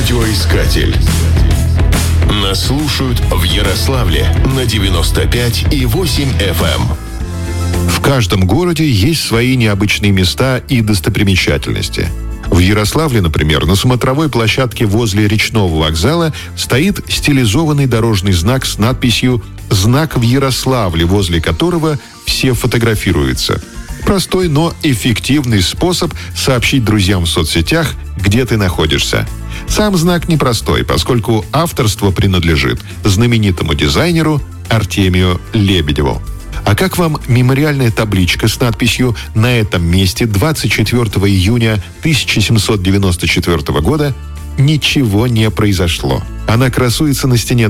Радиоискатель. Нас слушают в Ярославле на 95,8 FM. В каждом городе есть свои необычные места и достопримечательности. В Ярославле, например, на смотровой площадке возле речного вокзала стоит стилизованный дорожный знак с надписью «Знак в Ярославле», возле которого все фотографируются. Простой, но эффективный способ сообщить друзьям в соцсетях, где ты находишься. Сам знак непростой, поскольку авторство принадлежит знаменитому дизайнеру Артемию Лебедеву. А как вам мемориальная табличка с надписью «На этом месте 24 июня 1794 года ничего не произошло». Она красуется на стене